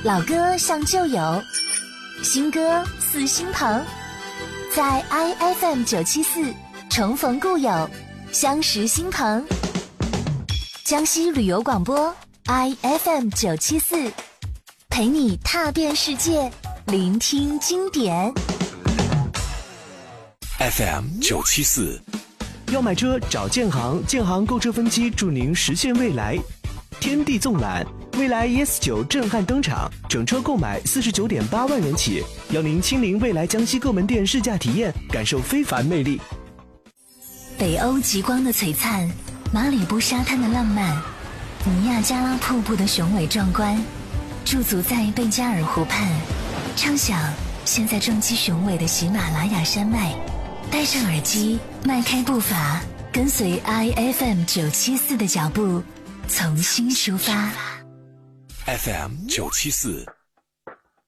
老歌像旧友，新歌似新朋，在 IFM974 重逢故友，相识新朋。江西旅游广播 IFM974，陪你踏遍世界，聆听经典。 FM974， 要买车找建行，建行购车分期助您实现未来。天地纵览，蔚来 ES9 震撼登场，整车购买49.8万元起，邀您亲临蔚来江西各门店试驾体验，感受非凡魅力。 北欧极光的璀璨，马里布沙滩的浪漫，尼亚加拉瀑布的雄伟壮观，驻足在贝加尔湖畔，畅想现在撞击雄伟的喜马拉雅山脉。戴上耳机，迈开步伐，跟随 IFM974的脚步，从新出发。 FM974。